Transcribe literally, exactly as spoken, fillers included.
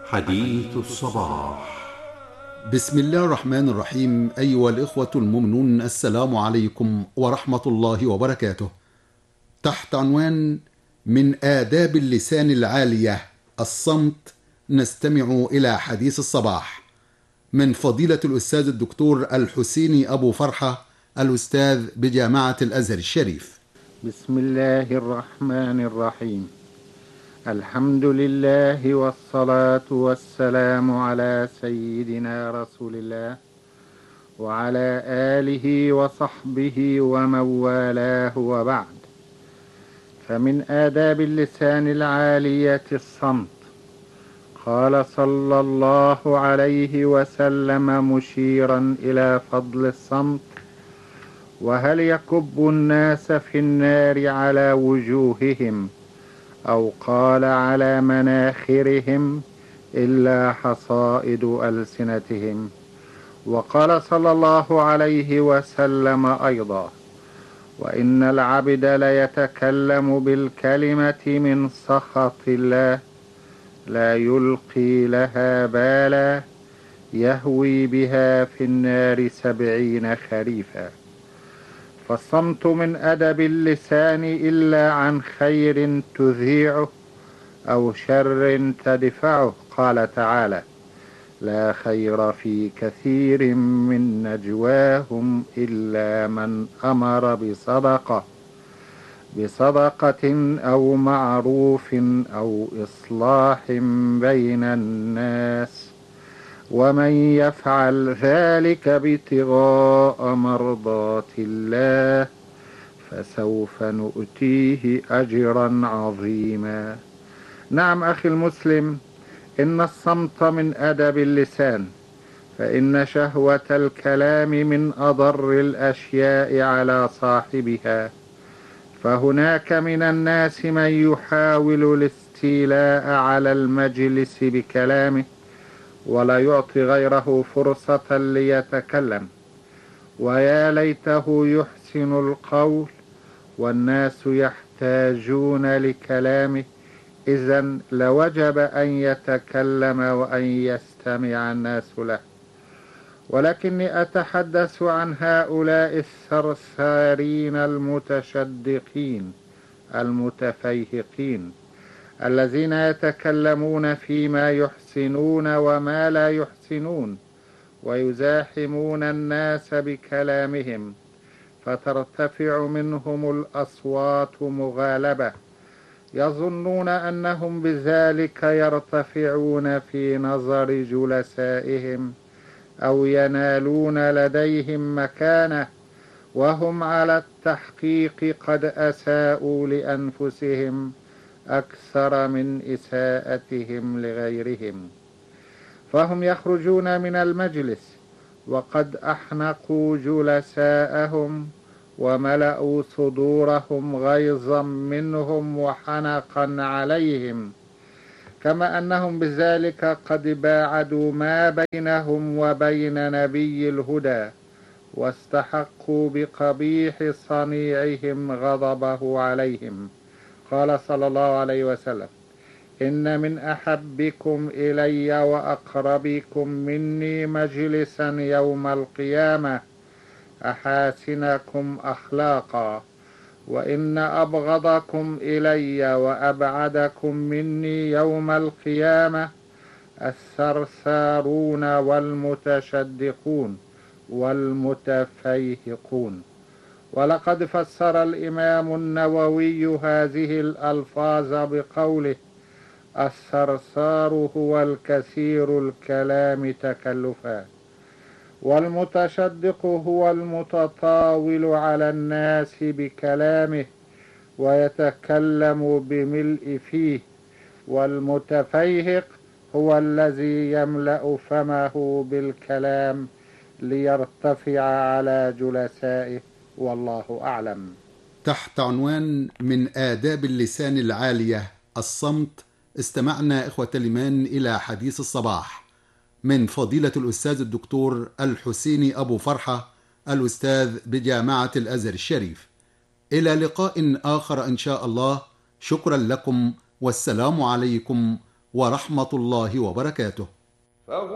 حديث الصباح. بسم الله الرحمن الرحيم. أيها الإخوة المؤمنون، السلام عليكم ورحمة الله وبركاته. تحت عنوان من آداب اللسان العالية الصمت، نستمع إلى حديث الصباح من فضيلة الأستاذ الدكتور الحسيني أبو فرحة، الأستاذ بجامعة الأزهر الشريف. بسم الله الرحمن الرحيم. الحمد لله والصلاة والسلام على سيدنا رسول الله وعلى آله وصحبه ومن والاه، وبعد. فمن آداب اللسان العالية الصمت. قال صلى الله عليه وسلم مشيرا إلى فضل الصمت: وهل يكب الناس في النار على وجوههم أو قال على مناخرهم إلا حصائد ألسنتهم. وقال صلى الله عليه وسلم أيضا: وإن العبد ليتكلم بالكلمة من سخط الله لا يلقي لها بالا يهوي بها في النار سبعين خريفا. فالصمت من أدب اللسان إلا عن خير تذيعه أو شر تدفعه. قال تعالى: لا خير في كثير من نجواهم إلا من أمر بصدقة بصدقة أو معروف أو إصلاح بين الناس، ومن يفعل ذلك ابتغاء مرضات الله فسوف نؤتيه أجرا عظيما. نعم أخي المسلم، إن الصمت من أدب اللسان، فإن شهوة الكلام من أضر الأشياء على صاحبها. فهناك من الناس من يحاول الاستيلاء على المجلس بكلامه ولا يعطي غيره فرصة ليتكلم، ويا ليته يحسن القول والناس يحتاجون لكلامه، إذن لوجب أن يتكلم وأن يستمع الناس له. ولكني أتحدث عن هؤلاء الثرثارين المتشدقين المتفيهقين الذين يتكلمون فيما يحسنون وما لا يحسنون، ويزاحمون الناس بكلامهم، فترتفع منهم الأصوات مغالبة، يظنون أنهم بذلك يرتفعون في نظر جلسائهم أو ينالون لديهم مكانة، وهم على التحقيق قد أساءوا لأنفسهم أكثر من إساءتهم لغيرهم. فهم يخرجون من المجلس وقد أحنقوا جلساءهم وملأوا صدورهم غيظا منهم وحنقا عليهم، كما أنهم بذلك قد باعدوا ما بينهم وبين نبي الهدى، واستحقوا بقبيح صنيعهم غضبه عليهم. قال صلى الله عليه وسلم: إن من أحبكم إلي وأقربكم مني مجلسا يوم القيامة أحاسنكم أخلاقا، وإن أبغضكم إلي وأبعدكم مني يوم القيامة الثرثارون والمتشدقون والمتفيهقون. ولقد فسر الإمام النووي هذه الألفاظ بقوله: الثرثار هو الكثير الكلام تكلفا، والمتشدق هو المتطاول على الناس بكلامه ويتكلم بملء فيه، والمتفيهق هو الذي يملأ فمه بالكلام ليرتفع على جلسائه، والله أعلم. تحت عنوان من آداب اللسان العالية الصمت، استمعنا إخوة الإيمان إلى حديث الصباح من فضيلة الأستاذ الدكتور الحسيني أبو فرحة، الأستاذ بجامعة الأزهر الشريف. إلى لقاء آخر إن شاء الله. شكرا لكم، والسلام عليكم ورحمة الله وبركاته. فهو